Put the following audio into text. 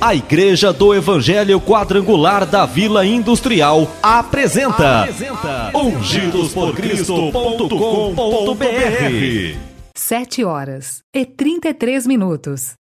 A Igreja do Evangelho Quadrangular da Vila Industrial apresenta ungidosporcristo.com.br. 7h33.